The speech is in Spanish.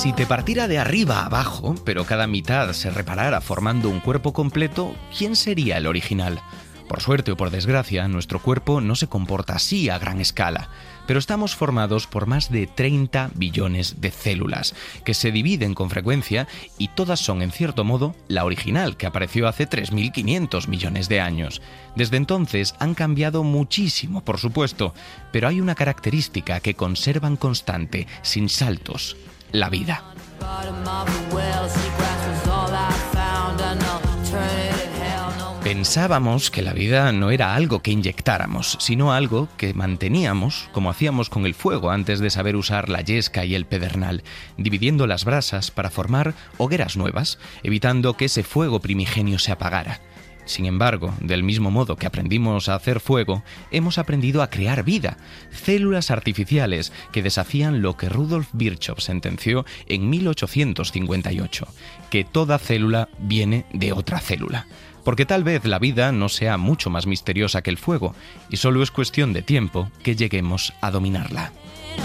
Si te partiera de arriba a abajo, pero cada mitad se reparara formando un cuerpo completo, ¿quién sería el original? Por suerte o por desgracia, nuestro cuerpo no se comporta así a gran escala, pero estamos formados por más de 30 billones de células, que se dividen con frecuencia y todas son, en cierto modo, la original, que apareció hace 3.500 millones de años. Desde entonces han cambiado muchísimo, por supuesto, pero hay una característica que conservan constante, sin saltos: la vida. Pensábamos que la vida no era algo que inyectáramos, sino algo que manteníamos, como hacíamos con el fuego antes de saber usar la yesca y el pedernal, dividiendo las brasas para formar hogueras nuevas, evitando que ese fuego primigenio se apagara. Sin embargo, del mismo modo que aprendimos a hacer fuego, hemos aprendido a crear vida, células artificiales que desafían lo que Rudolf Virchow sentenció en 1858, que toda célula viene de otra célula. Porque tal vez la vida no sea mucho más misteriosa que el fuego, y solo es cuestión de tiempo que lleguemos a dominarla.